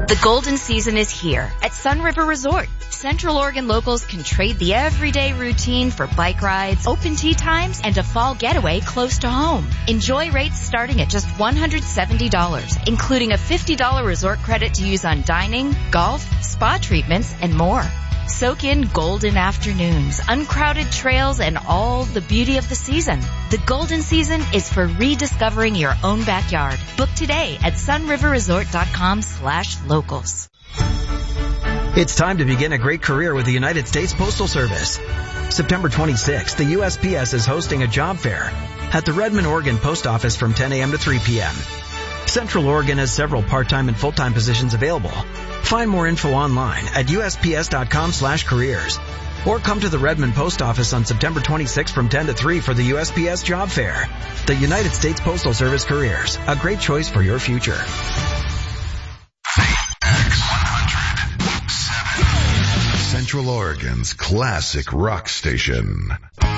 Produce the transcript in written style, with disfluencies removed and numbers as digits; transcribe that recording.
The golden season is here at Sun River Resort. Central Oregon locals can trade the everyday routine for bike rides, open tea times, and a fall getaway close to home. Enjoy rates starting at just $170, including a $50 resort credit to use on dining, golf, spa treatments, and more. Soak in golden afternoons, uncrowded trails, and all the beauty of the season. The golden season is for rediscovering your own backyard. Book today at sunriverresort.com/locals. It's time to begin a great career with the United States Postal Service. September 26th, the USPS is hosting a job fair at the Redmond, Oregon Post Office from 10 a.m. to 3 p.m. Central Oregon has several part-time and full-time positions available. Find more info online at usps.com/careers or come to the Redmond Post Office on September 26th from 10 to 3 for the USPS Job Fair. The United States Postal Service Careers, a great choice for your future. Central Oregon's classic rock station.